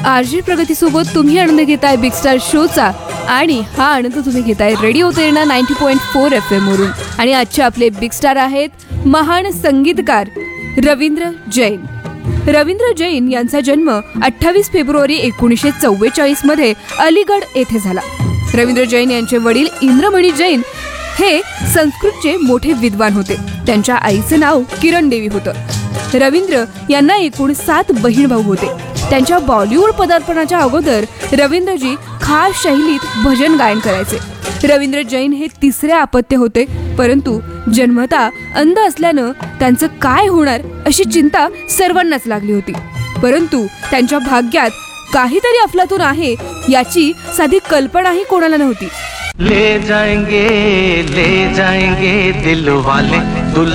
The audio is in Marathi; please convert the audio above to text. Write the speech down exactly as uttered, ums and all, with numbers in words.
आरजी प्रगती सोबत तुम्ही आनंद घेताय बिग स्टार शोचा आणि हा आनंद तुम्ही घेताय रेडिओ प्रेरणा ninety point four F M वरून. आणि आजचे आपले बिग स्टार आहेत महान संगीतकार रवींद्र जैन. रवींद्र जैन यांचा जन्म अठ्ठावीस फेब्रुवारी एकोणीसशे चव्वेचाळीस मध्ये अलीगड येथे झाला. रवींद्र जैन यांचे वडील इंद्रमणी जैन हे संस्कृतचे मोठे विद्वान होते. त्यांच्या आईचं नाव किरण देवी होतं. रवींद्र यांना एकूण सात बहीण भाऊ होते. त्यांच्या बॉलिवूड पदार्पणाच्या अगोदर रवींद्रजी खास शैलीत भजन गायन करायचे. रवींद्र जैन हे तिसरे अपत्य होते, परंतु जन्मता अंध असल्यानं त्यांचं काय होणार अशी चिंता सर्वांनाच लागली होती. परंतु त्यांच्या भाग्यात काहीतरी अफलातून आहे याची साधी कल्पनाही कोणाला नव्हती. ले जाएंगे ले जाएंगे दिल वाले दुल्हन